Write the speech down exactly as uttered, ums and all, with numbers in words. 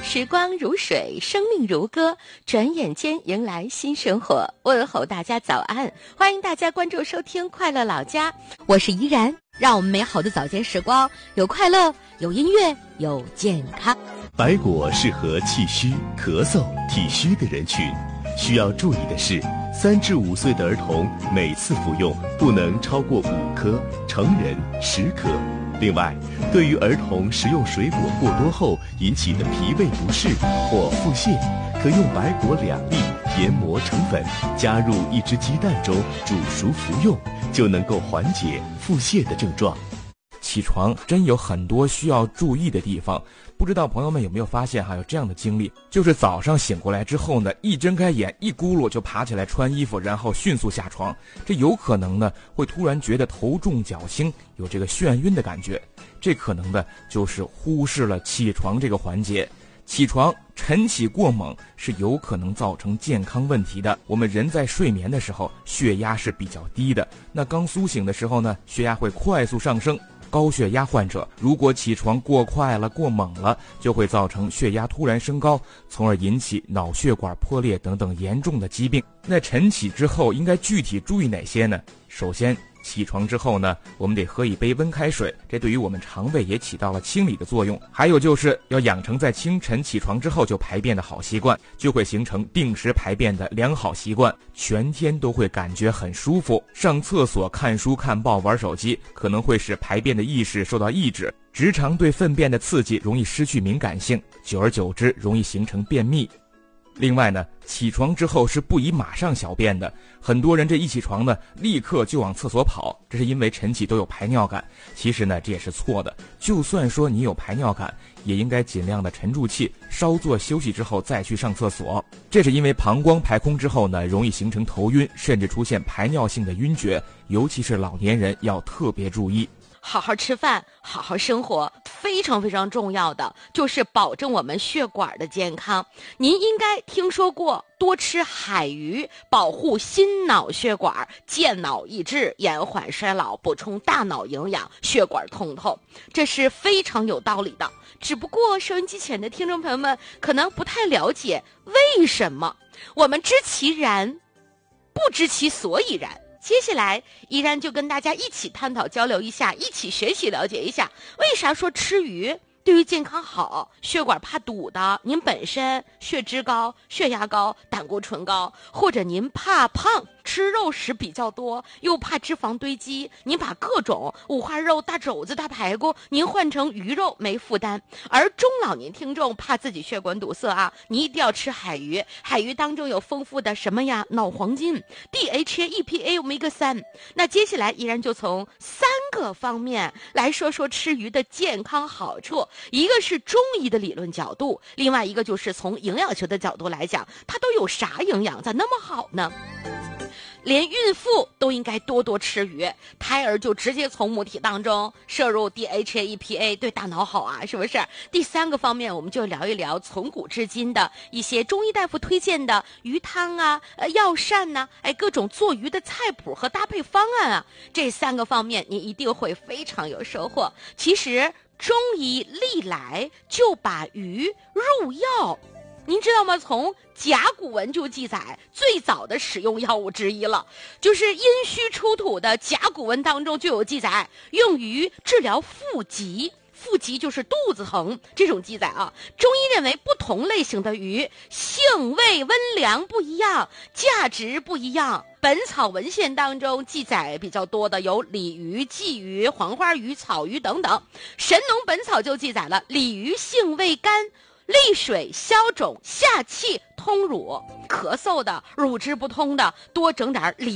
时光如水，生命如歌，转眼间迎来新生活。问候大家早安，欢迎大家关注收听快乐老家，我是怡然。让我们美好的早间时光有快乐，有音乐，有健康。 白果适合气虚、咳嗽、体虚的人群。需要注意的是，三至五岁的儿童每次服用不能超过五颗，成人十颗。另外，对于儿童食用水果过多后引起的脾胃不适或腹泻，可用白果两粒研磨成粉，加入一只鸡蛋中煮熟服用，就能够缓解腹泻的症状。 起床真有很多需要注意的地方，不知道朋友们有没有发现还有这样的经历，就是早上醒过来之后呢，一睁开眼一咕噜就爬起来穿衣服，然后迅速下床，这有可能呢会突然觉得头重脚轻，有这个眩晕的感觉，这可能的就是忽视了起床这个环节。起床晨起过猛是有可能造成健康问题的。我们人在睡眠的时候血压是比较低的，那刚苏醒的时候呢，血压会快速上升。高血压患者如果起床过快了、过猛了，就会造成血压突然升高，从而引起脑血管破裂等等严重的疾病。那晨起之后应该具体注意哪些呢？首先，起床之后呢，我们得喝一杯温开水，这对于我们肠胃也起到了清理的作用。还有就是要养成在清晨起床之后就排便的好习惯，就会形成定时排便的良好习惯，全天都会感觉很舒服。上厕所、看书、看报、玩手机可能会使排便的意识受到抑制，直肠对粪便的刺激容易失去敏感性，久而久之容易形成便秘。另外呢，起床之后是不宜马上小便的，很多人这一起床呢，立刻就往厕所跑，这是因为晨起都有排尿感。其实呢，这也是错的，就算说你有排尿感，也应该尽量的沉住气，稍作休息之后再去上厕所。这是因为膀胱排空之后呢，容易形成头晕，甚至出现排尿性的晕厥，尤其是老年人要特别注意。 好好吃饭，好好生活，非常非常重要的就是保证我们血管的健康。您应该听说过多吃海鱼，保护心脑血管，健脑益智，延缓衰老，补充大脑营养，血管通透，这是非常有道理的。只不过收音机前的听众朋友们可能不太了解为什么，我们知其然，不知其所以然。接下来依然就跟大家一起探讨交流一下，一起学习了解一下，为啥说吃鱼对于健康好？血管怕堵的，您本身血脂高、血压高、胆固醇高，或者您怕胖，吃肉食比较多，又怕脂肪堆积，您把各种五花肉、大肘子、大排骨您换成鱼肉没负担。而中老年听众怕自己血管堵塞啊，你一定要吃海鱼，海鱼当中有丰富的什么呀？脑黄金、D H A、E P A、欧米伽三。那接下来依然就从三个方面来说说吃鱼的健康好处，一个是中医的理论角度，另外一个就是从营养学的角度来讲，它都有啥营养，咋那么好呢？连孕妇都应该多多吃鱼，胎儿就直接从母体当中摄入 D H A、E P A， 对大脑好啊，是不是？第三个方面，我们就聊一聊从古至今的一些中医大夫推荐的鱼汤啊、呃、药膳呐、啊，哎，各种做鱼的菜谱和搭配方案啊。这三个方面，你一定会非常有收获。其实，中医历来就把鱼入药。您知道吗？从甲骨文就记载最早的使用药物之一了，就是殷墟出土的甲骨文当中就有记载，用于治疗腹疾。腹疾就是肚子疼这种记载啊。中医认为不同类型的鱼性味温凉不一样，价值不一样。本草文献当中记载比较多的有鲤鱼、鲫鱼、黄花鱼、草鱼等等。神农本草就记载了鲤鱼性味甘，利水消肿，下气通乳，咳嗽的、乳汁不通的，多整点鲤